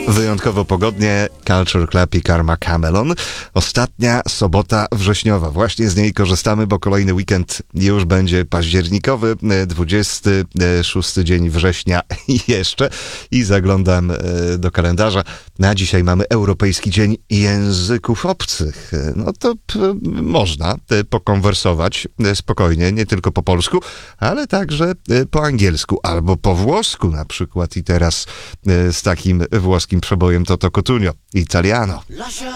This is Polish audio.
Wyjątkowo pogodnie, Culture Club i Karma Camelon. Ostatnia sobota wrześniowa. Właśnie z niej korzystamy, bo kolejny weekend już będzie październikowy, 26 dzień września jeszcze. I zaglądam do kalendarza. Na dzisiaj mamy Europejski Dzień Języków Obcych. No to można pokonwersować spokojnie, nie tylko po polsku, ale także po angielsku albo po włosku na przykład. I teraz z takim włoskim przebojem Toto Cutugno, Italiano.